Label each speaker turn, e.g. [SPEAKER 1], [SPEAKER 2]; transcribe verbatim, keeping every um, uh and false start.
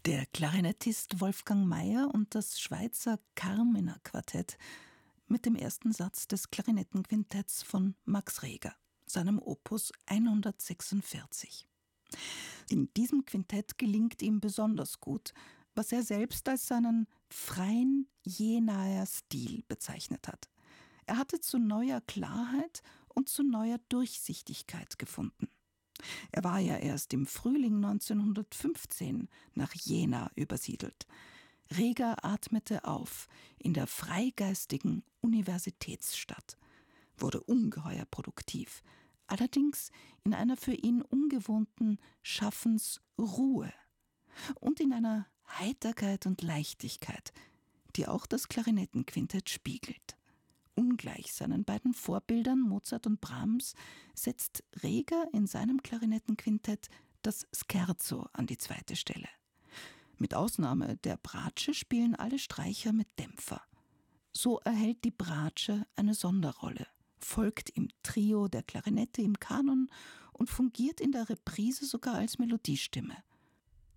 [SPEAKER 1] Der Klarinettist Wolfgang Mayer und das Schweizer Carminer Quartett mit dem ersten Satz des Klarinettenquintetts von Max Reger, seinem Opus hundertsechsundvierzig. In diesem Quintett gelingt ihm besonders gut, was er selbst als seinen freien Jenaer Stil bezeichnet hat. Er hatte zu neuer Klarheit und zu neuer Durchsichtigkeit gefunden. Er war ja erst im Frühling neunzehnhundertfünfzehn nach Jena übersiedelt. Reger atmete auf in der freigeistigen Universitätsstadt, wurde ungeheuer produktiv, allerdings in einer für ihn ungewohnten Schaffensruhe und in einer Heiterkeit und Leichtigkeit, die auch das Klarinettenquintett spiegelt. Ungleich seinen beiden Vorbildern Mozart und Brahms setzt Reger in seinem Klarinettenquintett das Scherzo an die zweite Stelle. Mit Ausnahme der Bratsche spielen alle Streicher mit Dämpfer. So erhält die Bratsche eine Sonderrolle, folgt im Trio der Klarinette im Kanon und fungiert in der Reprise sogar als Melodiestimme.